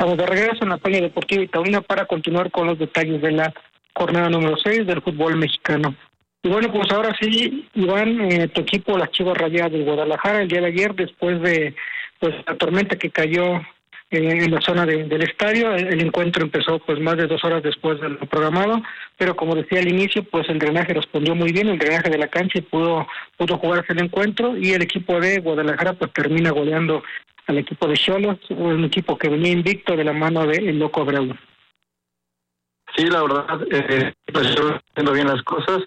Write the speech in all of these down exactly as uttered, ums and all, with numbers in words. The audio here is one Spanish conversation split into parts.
Estamos de regreso en la Peña Deportiva y Taurina para continuar con los detalles de la jornada número seis del fútbol mexicano. Y bueno, pues ahora sí, Iván, eh, tu equipo, las Chivas Rayadas de Guadalajara, el día de ayer, después de pues la tormenta que cayó eh, en la zona de, del estadio, el, el encuentro empezó pues más de dos horas después de lo programado, pero como decía al inicio, pues el drenaje respondió muy bien, el drenaje de la cancha y pudo, pudo jugarse el encuentro, y el equipo de Guadalajara pues termina goleando al equipo de Xolos, un equipo que venía invicto de la mano de el Loco Abreu. Sí, la verdad, eh, pues estoy haciendo bien las cosas,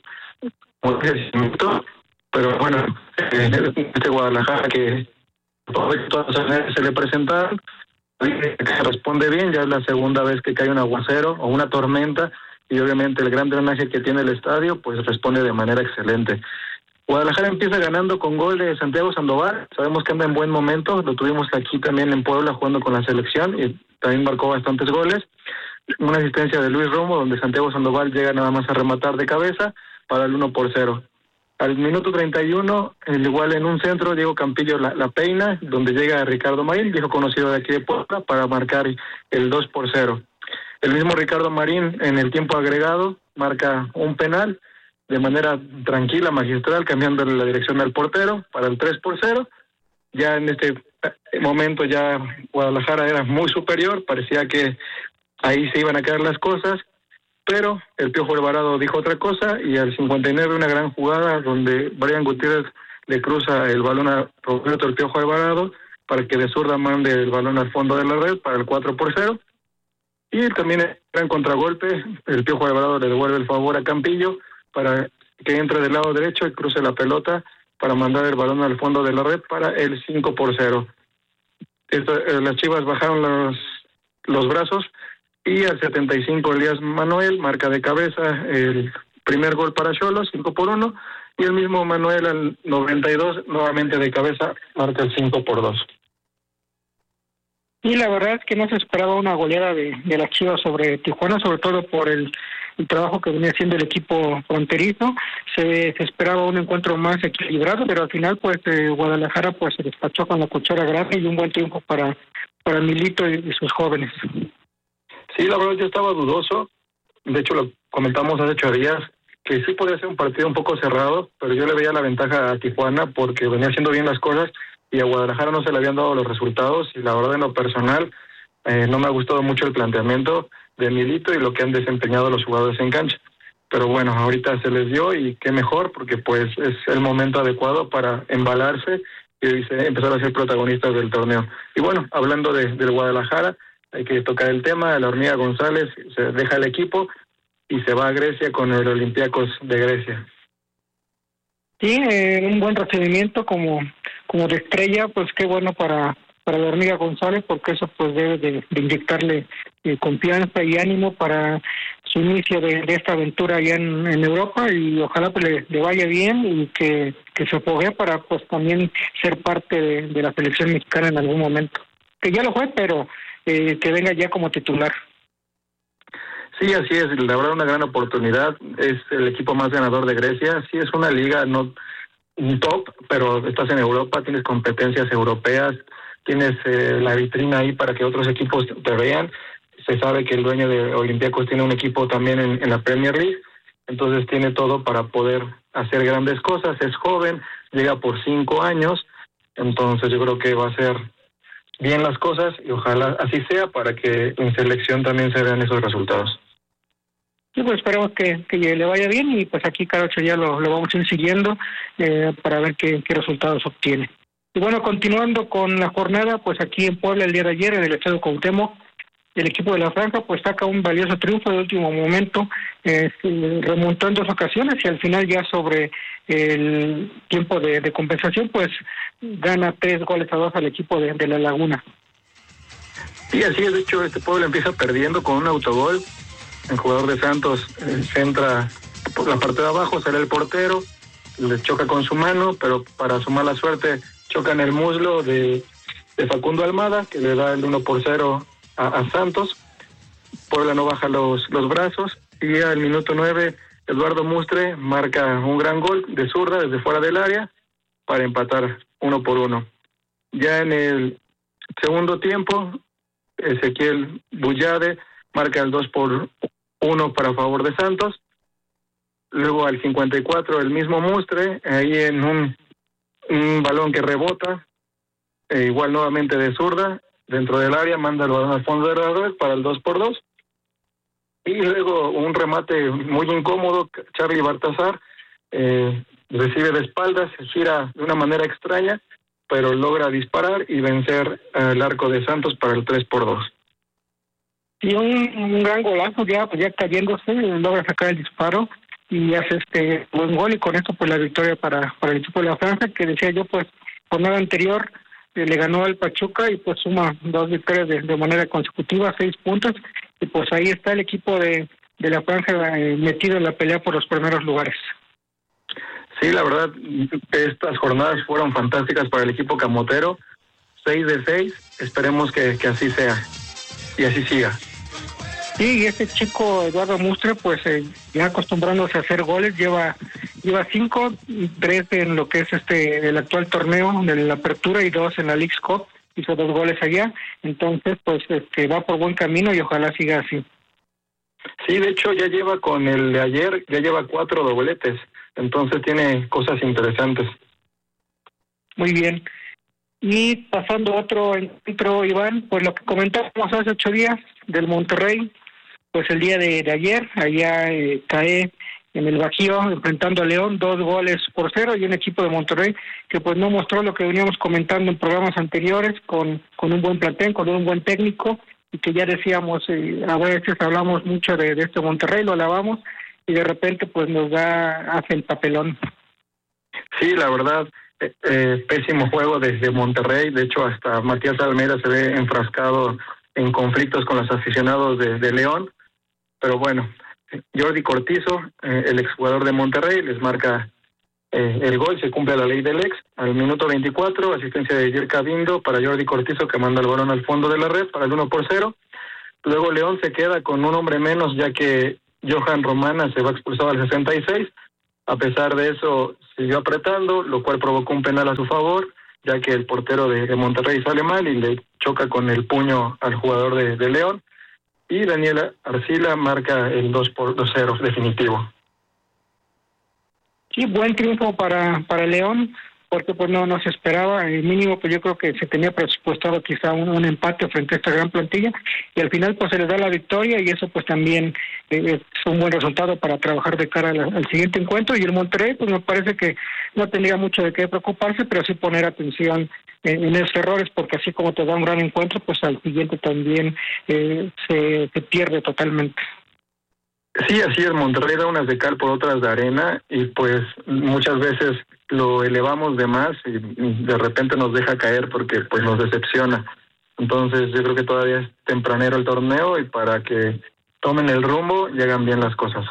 pero bueno, eh, este Guadalajara que todas las se le presentaron, se responde bien, ya es la segunda vez que cae un aguacero o una tormenta, y obviamente el gran drenaje que tiene el estadio, pues responde de manera excelente. Guadalajara empieza ganando con gol de Santiago Sandoval, sabemos que anda en buen momento, lo tuvimos aquí también en Puebla jugando con la selección y también marcó bastantes goles. Una asistencia de Luis Romo, donde Santiago Sandoval llega nada más a rematar de cabeza para el uno por cero. Al minuto treinta y uno, el igual en un centro, Diego Campillo la, la peina, donde llega Ricardo Marín, viejo conocido de aquí de Puebla, para marcar el dos por cero. El mismo Ricardo Marín, en el tiempo agregado, marca un penal de manera tranquila, magistral, cambiándole la dirección al portero para el tres por cero. Ya en este momento ya Guadalajara era muy superior, parecía que ahí se iban a quedar las cosas, pero el Piojo Alvarado dijo otra cosa, y al cincuenta y nueve una gran jugada donde Brian Gutiérrez le cruza el balón a Roberto el Piojo Alvarado para que de zurda mande el balón al fondo de la red para el cuatro por cero. Y también el gran contragolpe, el Piojo Alvarado le devuelve el favor a Campillo para que entre del lado derecho y cruce la pelota para mandar el balón al fondo de la red para el cinco por cero. Esto, eh, las Chivas bajaron los, los brazos, y al setenta y cinco Elías Manuel marca de cabeza el primer gol para Xolos, cinco por uno, y el mismo Manuel al noventa y dos nuevamente de cabeza marca el cinco por dos. Y la verdad es que no se esperaba una goleada de, de las Chivas sobre Tijuana, sobre todo por el, el trabajo que venía haciendo el equipo fronterizo. Se, se esperaba un encuentro más equilibrado, pero al final pues eh, Guadalajara pues se despachó con la cuchara grande y un buen triunfo para, para Milito y, y sus jóvenes. Sí, la verdad yo estaba dudoso, de hecho lo comentamos hace ocho días, que sí podía ser un partido un poco cerrado, pero yo le veía la ventaja a Tijuana porque venía haciendo bien las cosas y a Guadalajara no se le habían dado los resultados, y la verdad en lo personal eh, no me ha gustado mucho el planteamiento de Milito y lo que han desempeñado los jugadores en cancha. Pero bueno, ahorita se les dio y qué mejor, porque pues es el momento adecuado para embalarse y empezar a ser protagonistas del torneo. Y bueno, hablando de, del Guadalajara, hay que tocar el tema. La Hormiga González se deja el equipo y se va a Grecia con el Olympiacos de Grecia. Sí, eh, un buen recibimiento como como de estrella, pues qué bueno para para la Hormiga González, porque eso pues debe de, de inyectarle eh, confianza y ánimo para su inicio de, de esta aventura allá en, en Europa, y ojalá pues le, le vaya bien y que, que se apoye para pues también ser parte de, de la selección mexicana en algún momento, que ya lo fue, pero eh, que venga ya como titular. Sí, así es, la verdad una gran oportunidad, es el equipo más ganador de Grecia, sí es una liga no un top, pero estás en Europa, tienes competencias europeas, tienes eh, la vitrina ahí para que otros equipos te vean, se sabe que el dueño de Olympiacos tiene un equipo también en, en la Premier League, entonces tiene todo para poder hacer grandes cosas, es joven, llega por cinco años, entonces yo creo que va a ser bien las cosas y ojalá así sea para que en selección también se vean esos resultados. Sí, pues esperemos que, que le vaya bien, y pues aquí cada ocho días lo, lo vamos a ir siguiendo eh, para ver qué, qué resultados obtiene. Y bueno, continuando con la jornada, pues aquí en Puebla el día de ayer en el Estadio Cuauhtémoc, el equipo de la Franja pues saca un valioso triunfo de último momento, eh, remontó en dos ocasiones y al final ya sobre el tiempo de, de compensación pues gana tres goles a dos al equipo de, de La Laguna. Sí, así es, de hecho este Puebla empieza perdiendo con un autogol. El jugador de Santos eh, entra por la parte de abajo, sale el portero, le choca con su mano, pero para su mala suerte choca en el muslo de, de Facundo Almada, que le da el uno por cero a, a Santos. Puebla no baja los, los brazos, y al minuto nueve Eduardo Mustre marca un gran gol de zurda desde fuera del área para empatar uno por uno. Ya en el segundo tiempo, Ezequiel Bullade marca el dos por uno para favor de Santos. Luego al cincuenta y cuatro el mismo Mustre, ahí en un, un balón que rebota, eh, igual nuevamente de zurda, dentro del área, manda el balón al fondo de la red para el dos por dos. Y luego un remate muy incómodo, Charlie Baltazar eh, recibe de espaldas, se gira de una manera extraña, pero logra disparar y vencer al arco de Santos para el tres por dos. Y un, un gran golazo, ya, pues ya cayéndose, logra sacar el disparo y hace este buen gol, y con esto pues la victoria para, para el equipo de la Franja, que decía yo, pues jornada anterior eh, le ganó al Pachuca y pues suma dos victorias de, de manera consecutiva, seis puntos, y pues ahí está el equipo de, de la Franja eh, metido en la pelea por los primeros lugares. Sí, la verdad, estas jornadas fueron fantásticas para el equipo camotero, seis de seis, esperemos que, que así sea y así siga. Sí, y este chico Eduardo Mustre, pues eh, ya acostumbrándose a hacer goles, lleva lleva cinco, tres en lo que es este el actual torneo de la Apertura y dos en la Leagues Cup, hizo dos goles allá, entonces pues este va por buen camino y ojalá siga así. Sí, de hecho ya lleva con el de ayer, ya lleva cuatro dobletes, entonces tiene cosas interesantes. Muy bien. Y pasando a otro encuentro, Iván, pues lo que comentábamos hace ocho días del Monterrey, pues el día de, de ayer, allá eh, cae en el Bajío, enfrentando a León, dos goles por cero, y un equipo de Monterrey que pues no mostró lo que veníamos comentando en programas anteriores, con, con un buen plantel, con un buen técnico, y que ya decíamos, eh, a veces hablamos mucho de, de este Monterrey, lo alabamos, y de repente pues nos da, hace el papelón. Sí, la verdad, eh, eh, pésimo juego desde Monterrey, de hecho hasta Matías Almeida se ve enfrascado en conflictos con los aficionados de, de León, pero bueno, Jordi Cortizo, eh, el exjugador de Monterrey, les marca eh, el gol, se cumple la ley del ex, al minuto veinticuatro, asistencia de Yerka Bindo para Jordi Cortizo, que manda el balón al fondo de la red para el uno por cero. Luego León se queda con un hombre menos, ya que Johan Romana se va expulsado al sesenta y seis. A pesar de eso, siguió apretando, lo cual provocó un penal a su favor, ya que el portero de, de Monterrey sale mal y le choca con el puño al jugador de, de León. Y Daniela Arcila marca el dos por cero definitivo. Sí, buen triunfo para para León, porque pues no, no se esperaba, el mínimo pues yo creo que se tenía presupuestado quizá un, un empate frente a esta gran plantilla, y al final pues se les da la victoria, y eso pues también eh, es un buen resultado para trabajar de cara al, al siguiente encuentro. Y el Monterrey pues me parece que no tendría mucho de qué preocuparse, pero sí poner atención en, en esos errores, porque así como te da un gran encuentro, pues al siguiente también eh, se, se pierde totalmente. Sí, así es, Monterrey da unas de cal por otras de arena, y pues muchas veces lo elevamos de más y de repente nos deja caer porque pues nos decepciona. Entonces yo creo que todavía es tempranero el torneo, y para que tomen el rumbo llegan bien las cosas.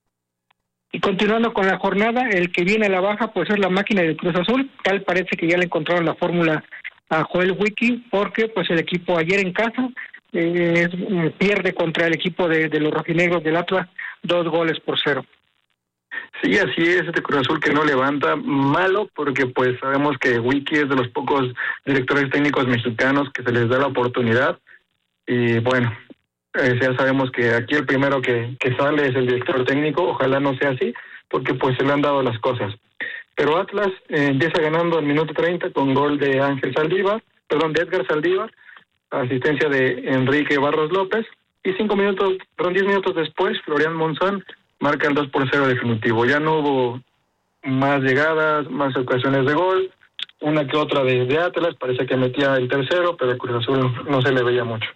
Y continuando con la jornada, el que viene a la baja pues es la máquina de Cruz Azul. Tal parece que ya le encontraron la fórmula a Joel Wiki, porque pues el equipo ayer en casa eh, pierde contra el equipo de, de los rojinegros del Atlas dos goles por cero. Sí, así es, este Cruz Azul que no levanta, malo, porque pues sabemos que Wiki es de los pocos directores técnicos mexicanos que se les da la oportunidad, y bueno, eh, ya sabemos que aquí el primero que, que sale es el director técnico, ojalá no sea así, porque pues se le han dado las cosas. Pero Atlas eh, empieza ganando al minuto treinta con gol de Ángel Saldívar, perdón, de Edgar Saldívar, asistencia de Enrique Barros López, y cinco minutos, perdón, diez minutos después, Florian Monzón marca el dos por cero definitivo. Ya no hubo más llegadas, más ocasiones de gol, una que otra de, de Atlas, parece que metía el tercero, pero Cruz Azul no se le veía mucho.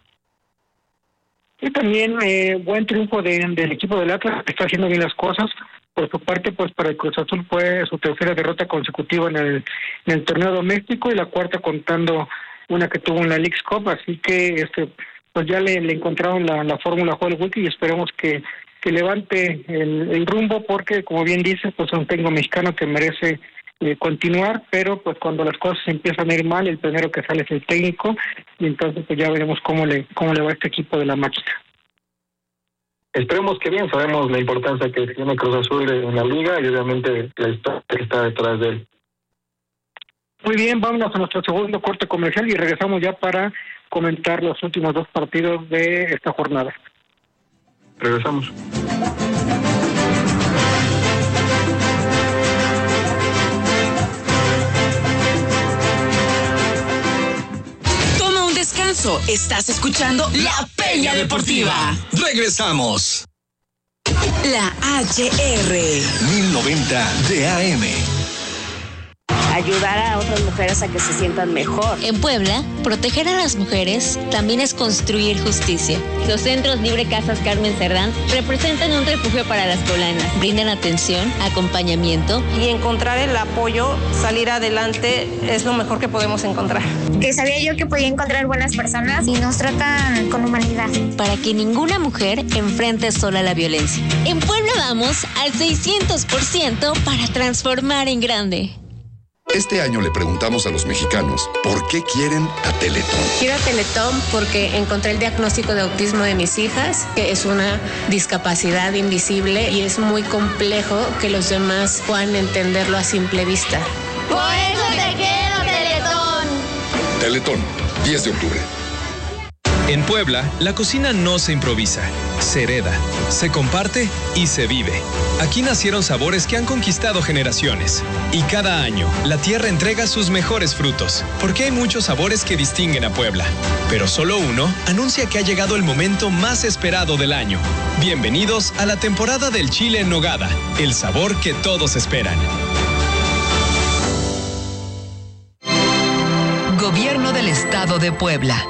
Y también eh, buen triunfo de, del equipo del Atlas, que está haciendo bien las cosas. Por su parte, pues para el Cruz Azul fue su tercera derrota consecutiva en el, en el torneo doméstico, y la cuarta contando una que tuvo en la Leagues Cup, así que este pues ya le, le encontraron la, la fórmula a Joel Wiki, y esperemos que, que levante el, el rumbo, porque como bien dice, pues es un técnico mexicano que merece eh, continuar, pero pues cuando las cosas empiezan a ir mal, el primero que sale es el técnico, y entonces pues ya veremos cómo le cómo le va a este equipo de la máquina. Esperemos que bien, sabemos la importancia que tiene Cruz Azul en la liga y obviamente la historia que está detrás de él. Muy bien, vámonos a nuestro segundo corte comercial y regresamos ya para comentar los últimos dos partidos de esta jornada. Regresamos. Toma un descanso. Estás escuchando La Peña Deportiva. Regresamos. La H R mil noventa D A M. Ayudar a otras mujeres a que se sientan mejor. En Puebla, proteger a las mujeres también es construir justicia. Los centros Libre Casas Carmen Cerdán representan un refugio para las poblanas. Brindan atención, acompañamiento. Y encontrar el apoyo, salir adelante, es lo mejor que podemos encontrar. Que sabía yo que podía encontrar buenas personas y nos tratan con humanidad. Para que ninguna mujer enfrente sola la violencia. En Puebla vamos al seiscientos por ciento para transformar en grande. Este año le preguntamos a los mexicanos por qué quieren a Teletón. Quiero a Teletón porque encontré el diagnóstico de autismo de mis hijas, que es una discapacidad invisible y es muy complejo que los demás puedan entenderlo a simple vista. Por eso te quiero, Teletón. Teletón, diez de octubre. En Puebla, la cocina no se improvisa, se hereda, se comparte y se vive. Aquí nacieron sabores que han conquistado generaciones. Y cada año, la tierra entrega sus mejores frutos, porque hay muchos sabores que distinguen a Puebla. Pero solo uno anuncia que ha llegado el momento más esperado del año. Bienvenidos a la temporada del chile en nogada, el sabor que todos esperan. Gobierno del Estado de Puebla.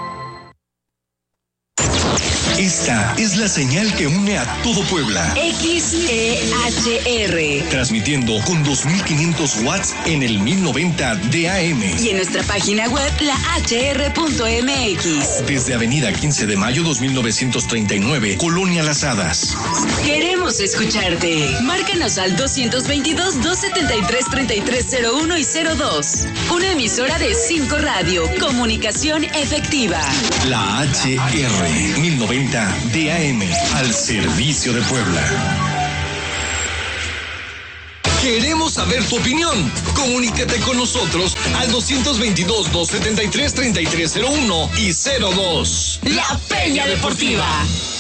Esta es la señal que une a todo Puebla. X E H R. Transmitiendo con dos mil quinientos watts en el mil noventa D A M. Y en nuestra página web, la h r punto m x. Desde Avenida quince de mayo dos mil novecientos treinta y nueve, Colonia Las Hadas. Queremos escucharte. Márcanos al doscientos veintidós, doscientos setenta y tres, treinta y tres cero uno y cero dos. Una emisora de cinco Radio. Comunicación efectiva. La H R mil noventa D A M, al servicio de Puebla. Queremos saber tu opinión. Comunícate con nosotros al doscientos veintidós, doscientos setenta y tres, treinta y tres cero uno y cero dos. La Peña Deportiva.